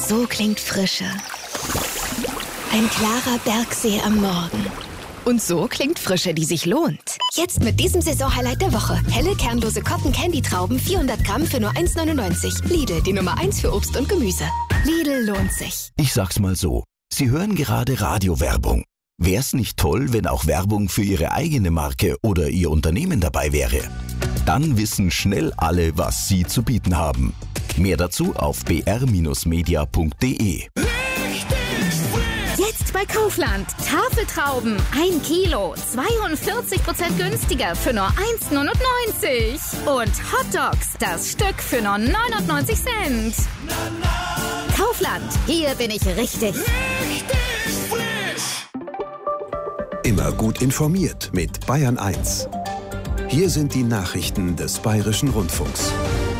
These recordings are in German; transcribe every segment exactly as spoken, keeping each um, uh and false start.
So klingt Frische. Ein klarer Bergsee am Morgen. Und so klingt Frische, die sich lohnt. Jetzt mit diesem Saisonhighlight der Woche. Helle, kernlose Cotton-Candy-Trauben, vierhundert Gramm für nur eins neunundneunzig. Lidl, die Nummer eins für Obst und Gemüse. Lidl lohnt sich. Ich sag's mal so. Sie hören gerade Radiowerbung. Wär's nicht toll, wenn auch Werbung für Ihre eigene Marke oder Ihr Unternehmen dabei wäre? Dann wissen schnell alle, was Sie zu bieten haben. Mehr dazu auf b r Bindestrich media punkt d e. Jetzt bei Kaufland. Tafeltrauben. Ein Kilo. zweiundvierzig Prozent günstiger für nur eins neunundneunzig. Und Hotdogs. Das Stück für nur neunundneunzig Cent. Kaufland. Hier bin ich richtig. Richtig frisch. Immer gut informiert mit Bayern eins. Hier sind die Nachrichten des Bayerischen Rundfunks.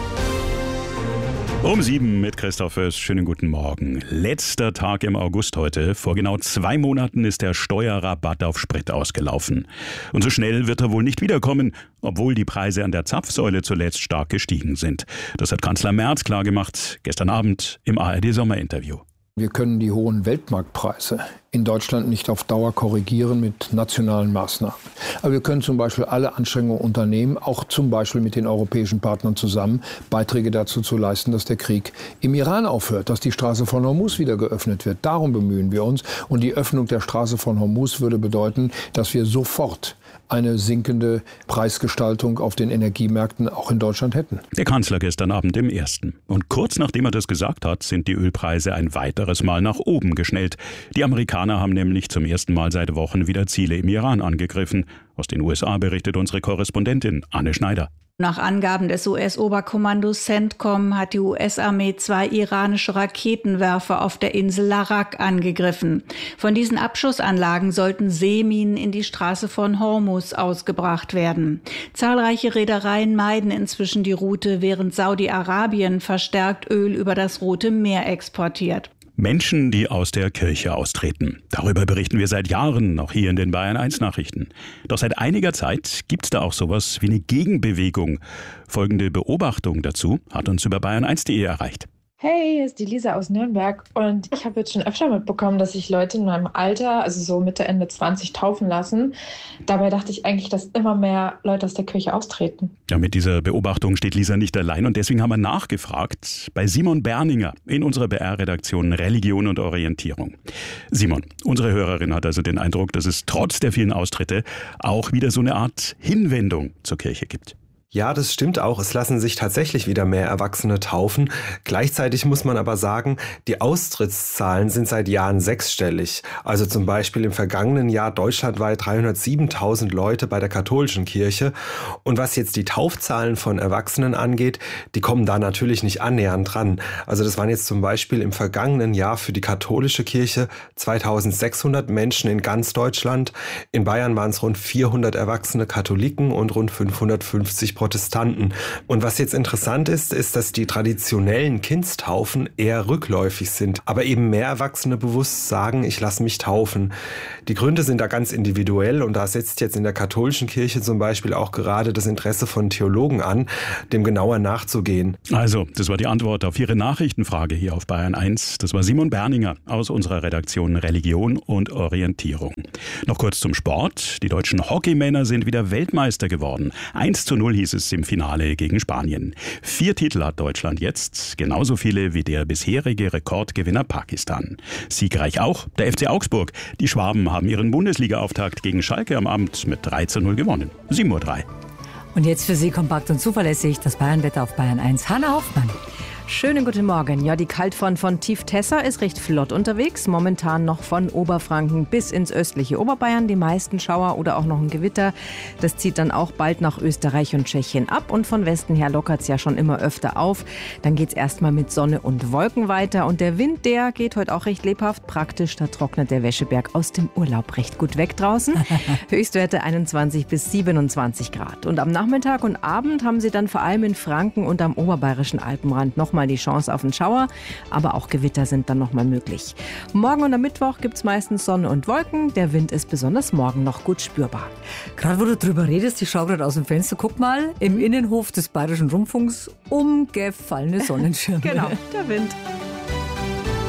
Um sieben mit Christoph Föß. Schönen guten Morgen. Letzter Tag im August heute. Vor genau zwei Monaten ist der Steuerrabatt auf Sprit ausgelaufen. Und so schnell wird er wohl nicht wiederkommen, obwohl die Preise an der Zapfsäule zuletzt stark gestiegen sind. Das hat Kanzler Merz klargemacht, gestern Abend im A R D-Sommerinterview. Wir können die hohen Weltmarktpreise in Deutschland nicht auf Dauer korrigieren mit nationalen Maßnahmen. Aber wir können zum Beispiel alle Anstrengungen unternehmen, auch zum Beispiel mit den europäischen Partnern zusammen, Beiträge dazu zu leisten, dass der Krieg im Iran aufhört, dass die Straße von Hormuz wieder geöffnet wird. Darum bemühen wir uns. Und die Öffnung der Straße von Hormuz würde bedeuten, dass wir sofort eine sinkende Preisgestaltung auf den Energiemärkten auch in Deutschland hätten. Der Kanzler gestern Abend im Ersten. Und kurz nachdem er das gesagt hat, sind die Ölpreise ein weiteres Mal nach oben geschnellt. Die Amerikaner haben nämlich zum ersten Mal seit Wochen wieder Ziele im Iran angegriffen. Aus den U S A berichtet unsere Korrespondentin Anne Schneider. Nach Angaben des U S-Oberkommandos CENTCOM hat die U S-Armee zwei iranische Raketenwerfer auf der Insel Larak angegriffen. Von diesen Abschussanlagen sollten Seeminen in die Straße von Hormuz ausgebracht werden. Zahlreiche Reedereien meiden inzwischen die Route, während Saudi-Arabien verstärkt Öl über das Rote Meer exportiert. Menschen, die aus der Kirche austreten. Darüber berichten wir seit Jahren, auch hier in den Bayern eins Nachrichten. Doch seit einiger Zeit gibt es da auch sowas wie eine Gegenbewegung. Folgende Beobachtung dazu hat uns über bayern eins punkt de erreicht. Hey, hier ist die Lisa aus Nürnberg und ich habe jetzt schon öfter mitbekommen, dass sich Leute in meinem Alter, also so Mitte, Ende zwanzig, taufen lassen. Dabei dachte ich eigentlich, dass immer mehr Leute aus der Kirche austreten. Ja, mit dieser Beobachtung steht Lisa nicht allein und deswegen haben wir nachgefragt bei Simon Berninger in unserer B R-Redaktion Religion und Orientierung. Simon, unsere Hörerin hat also den Eindruck, dass es trotz der vielen Austritte auch wieder so eine Art Hinwendung zur Kirche gibt. Ja, das stimmt auch. Es lassen sich tatsächlich wieder mehr Erwachsene taufen. Gleichzeitig muss man aber sagen, die Austrittszahlen sind seit Jahren sechsstellig. Also zum Beispiel im vergangenen Jahr deutschlandweit dreihundertsiebentausend Leute bei der katholischen Kirche. Und was jetzt die Taufzahlen von Erwachsenen angeht, die kommen da natürlich nicht annähernd dran. Also das waren jetzt zum Beispiel im vergangenen Jahr für die katholische Kirche zweitausendsechshundert Menschen in ganz Deutschland. In Bayern waren es rund vierhundert erwachsene Katholiken und rund fünfhundertfünfzig Protestanten. Und was jetzt interessant ist, ist, dass die traditionellen Kindstaufen eher rückläufig sind, aber eben mehr Erwachsene bewusst sagen, ich lasse mich taufen. Die Gründe sind da ganz individuell und da setzt jetzt in der katholischen Kirche zum Beispiel auch gerade das Interesse von Theologen an, dem genauer nachzugehen. Also, das war die Antwort auf Ihre Nachrichtenfrage hier auf Bayern eins. Das war Simon Berninger aus unserer Redaktion Religion und Orientierung. Noch kurz zum Sport. Die deutschen Hockeymänner sind wieder Weltmeister geworden. eins zu null hieß es im Finale gegen Spanien. Vier Titel hat Deutschland jetzt, genauso viele wie der bisherige Rekordgewinner Pakistan. Siegreich auch der F C Augsburg. Die Schwaben haben ihren Bundesliga-Auftakt gegen Schalke am Abend mit drei zu null gewonnen. sieben Uhr drei. Und jetzt für Sie kompakt und zuverlässig das Bayernwetter auf Bayern eins. Hanna Hoffmann. Schönen guten Morgen. Ja, die Kaltfront von Tief Tessa ist recht flott unterwegs. Momentan noch von Oberfranken bis ins östliche Oberbayern. Die meisten Schauer oder auch noch ein Gewitter. Das zieht dann auch bald nach Österreich und Tschechien ab. Und von Westen her lockert es ja schon immer öfter auf. Dann geht es erstmal mit Sonne und Wolken weiter. Und der Wind, der geht heute auch recht lebhaft. Praktisch, da trocknet der Wäscheberg aus dem Urlaub recht gut weg draußen. Höchstwerte einundzwanzig bis siebenundzwanzig Grad. Und am Nachmittag und Abend haben sie dann vor allem in Franken und am oberbayerischen Alpenrand noch mal die Chance auf einen Schauer, aber auch Gewitter sind dann noch mal möglich. Morgen und am Mittwoch gibt es meistens Sonne und Wolken. Der Wind ist besonders morgen noch gut spürbar. Gerade wo du drüber redest, ich schaue gerade aus dem Fenster, guck mal, im Innenhof des Bayerischen Rundfunks umgefallene Sonnenschirme. Genau, der Wind.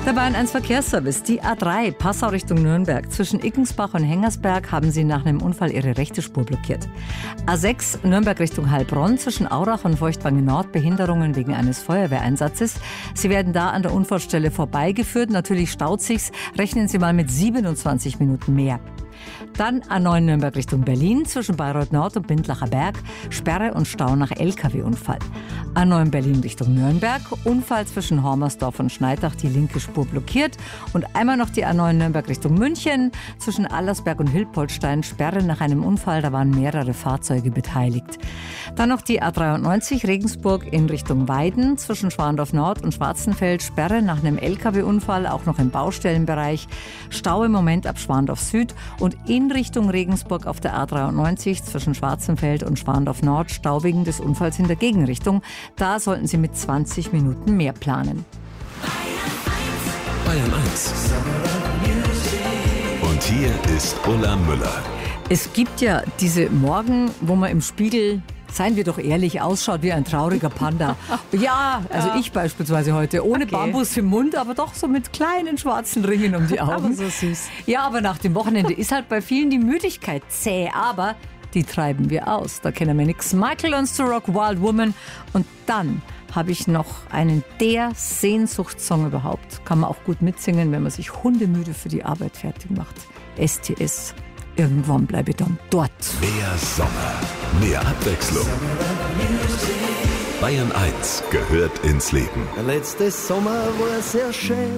Der Bayern eins Verkehrsservice, die A drei, Passau Richtung Nürnberg. Zwischen Ickensbach und Hengersberg haben sie nach einem Unfall ihre rechte Spur blockiert. A sechs, Nürnberg Richtung Heilbronn, zwischen Aurach und Feuchtwange Nord, Behinderungen wegen eines Feuerwehreinsatzes. Sie werden da an der Unfallstelle vorbeigeführt. Natürlich staut sich's. Rechnen Sie mal mit siebenundzwanzig Minuten mehr. Dann A neun Nürnberg Richtung Berlin, zwischen Bayreuth Nord und Bindlacher Berg, Sperre und Stau nach L K W-Unfall. A neun Berlin Richtung Nürnberg, Unfall zwischen Hormersdorf und Schneidach, die linke Spur blockiert. Und einmal noch die A neun Nürnberg Richtung München, zwischen Allersberg und Hilpoltstein, Sperre nach einem Unfall, da waren mehrere Fahrzeuge beteiligt. Dann noch die A dreiundneunzig Regensburg in Richtung Weiden, zwischen Schwandorf Nord und Schwarzenfeld, Sperre nach einem L K W-Unfall, auch noch im Baustellenbereich. Stau im Moment ab Schwandorf Süd und in Richtung Regensburg auf der A dreiundneunzig zwischen Schwarzenfeld und Schwandorf Nord, Stau wegen des Unfalls in der Gegenrichtung. Da sollten Sie mit zwanzig Minuten mehr planen. Bayern eins. Und hier ist Ulla Müller. Es gibt ja diese Morgen, wo man im Spiegel, seien wir doch ehrlich, ausschaut wie ein trauriger Panda. Ja, also ja. Ich beispielsweise heute, ohne okay. Bambus im Mund, aber doch so mit kleinen schwarzen Ringen um die Augen. Aber so süß. Ja, aber nach dem Wochenende ist halt bei vielen die Müdigkeit zäh, aber die treiben wir aus. Da kennen wir nichts. Michael Learns to Rock, Wild Woman. Und dann habe ich noch einen der Sehnsuchtssong überhaupt. Kann man auch gut mitsingen, wenn man sich hundemüde für die Arbeit fertig macht. S T S. Irgendwann bleibe ich dann dort. Mehr Sommer, mehr Abwechslung. Bayern eins gehört ins Leben. Der letzte Sommer war sehr schön.